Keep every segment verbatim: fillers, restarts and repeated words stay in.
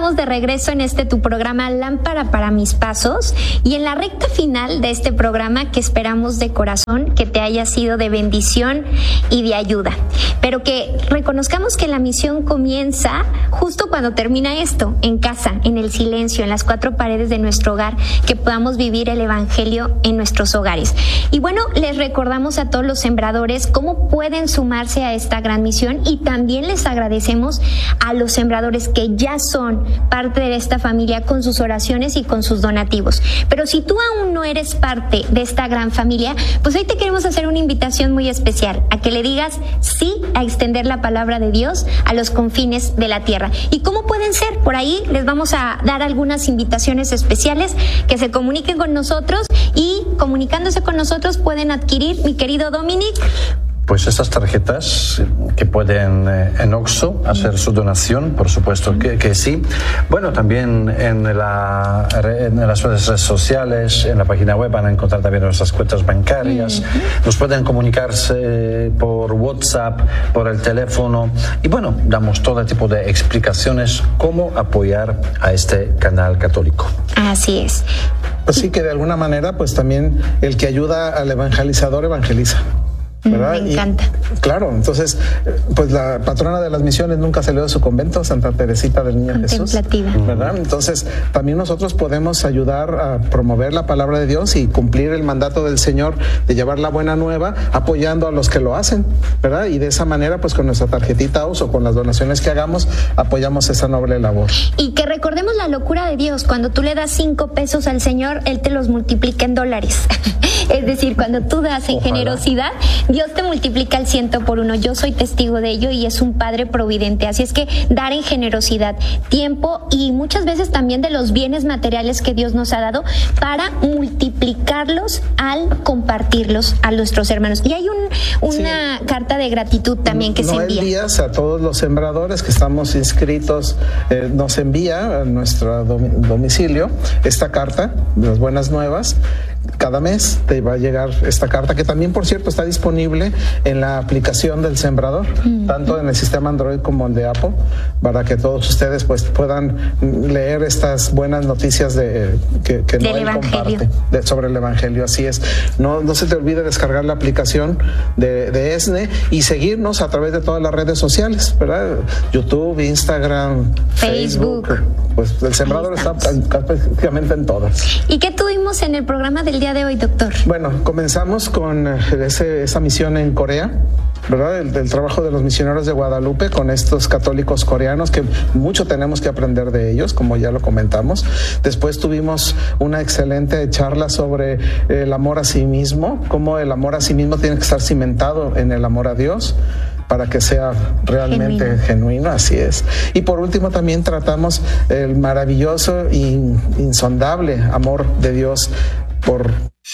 estamos de regreso en este tu programa Lámpara para mis pasos y en la recta final de este programa que esperamos de corazón que te haya sido de bendición y de ayuda, pero que reconozcamos que la misión comienza justo cuando termina esto, en casa, en el silencio, en las cuatro paredes de nuestro hogar, que podamos vivir el evangelio en nuestros hogares. Y bueno, les recordamos a todos los sembradores cómo pueden sumarse a esta gran misión y también les agradecemos a los sembradores que ya son parte de esta familia con sus oraciones y con sus donativos. Pero si tú aún no eres parte de esta gran familia, pues hoy te queremos hacer una invitación muy especial a que le digas sí a extender la palabra de Dios a los confines de la tierra. ¿Y cómo pueden ser? Por ahí les vamos a dar algunas invitaciones especiales que se comuniquen con nosotros y comunicándose con nosotros pueden adquirir, mi querido Dominic, pues estas tarjetas que pueden eh, en Oxxo hacer su donación, por supuesto que, que sí. Bueno, también en, la, en las redes sociales, en la página web van a encontrar también nuestras cuentas bancarias. Uh-huh. Nos pueden comunicarse por WhatsApp, por el teléfono. Y bueno, damos todo tipo de explicaciones cómo apoyar a este canal católico. Así es. Así que de alguna manera, pues también el que ayuda al evangelizador evangeliza. ¿verdad? Me encanta. Y, claro, entonces, pues la patrona de las misiones nunca salió de su convento, Santa Teresita del Niño Jesús, ¿verdad? Entonces, también nosotros podemos ayudar a promover la palabra de Dios y cumplir el mandato del Señor de llevar la buena nueva, apoyando a los que lo hacen, ¿verdad? Y de esa manera, pues con nuestra tarjetita O S O, con las donaciones que hagamos, apoyamos esa noble labor. Y que recordemos la locura de Dios, cuando tú le das cinco pesos al Señor, Él te los multiplica en dólares. Es decir, cuando tú das en Ojalá. generosidad, Dios te multiplica el ciento por uno. Yo soy testigo de ello y es un Padre providente. Así es que dar en generosidad, tiempo y muchas veces también de los bienes materiales que Dios nos ha dado para multiplicarlos al compartirlos a nuestros hermanos. Y hay un, una sí. carta de gratitud también que Noel se envía. Díaz, a todos los sembradores que estamos inscritos, eh, nos envía a nuestro domicilio esta carta, las buenas nuevas. Cada mes te va a llegar esta carta, que también, por cierto, está disponible en la aplicación del Sembrador, mm. tanto en el sistema Android como el de Apple, para que todos ustedes pues puedan leer estas buenas noticias de que, que Noel comparte de, sobre el Evangelio. Así es. No, no se te olvide descargar la aplicación de, de ESNE y seguirnos a través de todas las redes sociales, ¿verdad? YouTube, Instagram, Facebook. Facebook. Pues el Sembrador está prácticamente en todas. ¿Y qué tuvimos en el programa del día de hoy, doctor? Bueno, comenzamos con ese, esa misión en Corea, ¿verdad? El, el trabajo de los misioneros de Guadalupe con estos católicos coreanos, que mucho tenemos que aprender de ellos, como ya lo comentamos. Después tuvimos una excelente charla sobre el amor a sí mismo, cómo el amor a sí mismo tiene que estar cimentado en el amor a Dios, para que sea realmente genuino. genuino, así es. Y por último también tratamos el maravilloso e insondable amor de Dios por...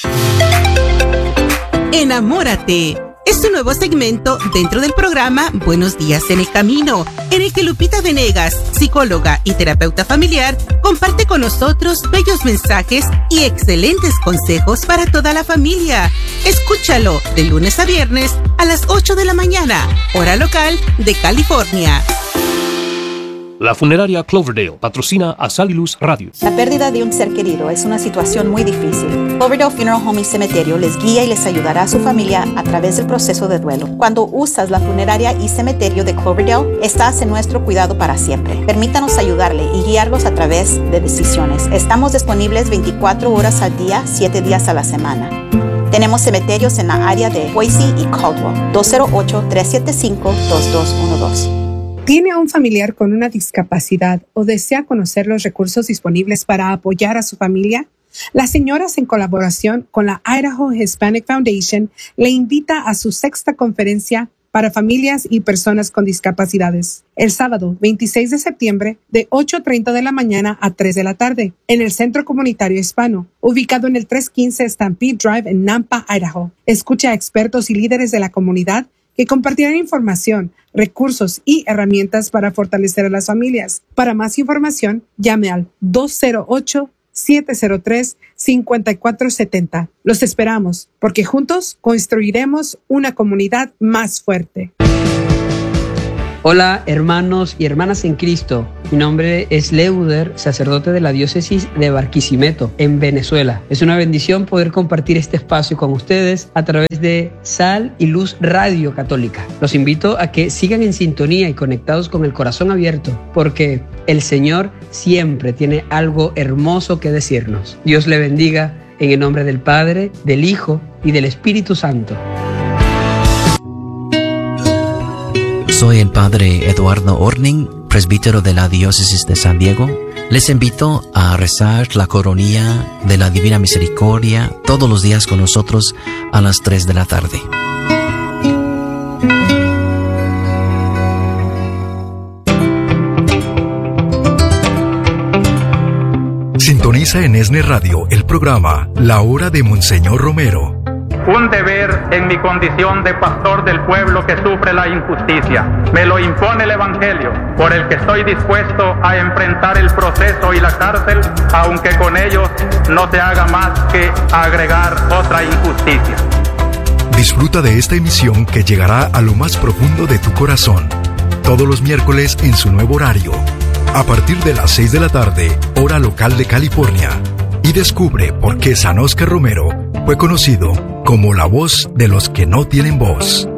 Enamórate. Es un nuevo segmento dentro del programa Buenos Días en el Camino, en el que Lupita Venegas, psicóloga y terapeuta familiar, comparte con nosotros bellos mensajes y excelentes consejos para toda la familia. Escúchalo de lunes a viernes a las ocho de la mañana, hora local de California. La funeraria Cloverdale patrocina a Sal y Luz Radio. La pérdida de un ser querido es una situación muy difícil. Cloverdale Funeral Home y Cementerio les guía y les ayudará a su familia a través del proceso de duelo. Cuando usas la funeraria y cementerio de Cloverdale, estás en nuestro cuidado para siempre. Permítanos ayudarle y guiarlos a través de decisiones. Estamos disponibles veinticuatro horas al día, siete días a la semana. Tenemos cementerios en la área de Boise y Caldwell. dos cero ocho, tres siete cinco, dos dos uno dos. ¿Tiene a un familiar con una discapacidad o desea conocer los recursos disponibles para apoyar a su familia? Las señoras, en colaboración con la Idaho Hispanic Foundation, le invita a su sexta conferencia para familias y personas con discapacidades, el sábado veintiséis de septiembre de ocho treinta de la mañana a tres de la tarde, en el Centro Comunitario Hispano, ubicado en el trescientos quince Stampede Drive en Nampa, Idaho. Escucha a expertos y líderes de la comunidad que compartirán información, recursos y herramientas para fortalecer a las familias. Para más información, llame al dos cero ocho, siete cero tres, cinco cuatro siete cero. Los esperamos, porque juntos construiremos una comunidad más fuerte. Hola hermanos y hermanas en Cristo, mi nombre es Leuder, sacerdote de la diócesis de Barquisimeto, en Venezuela. Es una bendición poder compartir este espacio con ustedes a través de Sal y Luz Radio Católica. Los invito a que sigan en sintonía y conectados con el corazón abierto, porque el Señor siempre tiene algo hermoso que decirnos. Dios le bendiga en el nombre del Padre, del Hijo y del Espíritu Santo. Soy el Padre Eduardo Orning, presbítero de la Diócesis de San Diego. Les invito a rezar la coronilla de la Divina Misericordia todos los días con nosotros a las tres de la tarde. Sintoniza en ESNE Radio el programa La Hora de Monseñor Romero. Un deber en mi condición de pastor del pueblo que sufre la injusticia. Me lo impone el Evangelio, por el que estoy dispuesto a enfrentar el proceso y la cárcel, aunque con ellos no se haga más que agregar otra injusticia. Disfruta de esta emisión que llegará a lo más profundo de tu corazón, todos los miércoles en su nuevo horario, a partir de las seis de la tarde, hora local de California, y descubre por qué San Óscar Romero fue conocido como la voz de los que no tienen voz.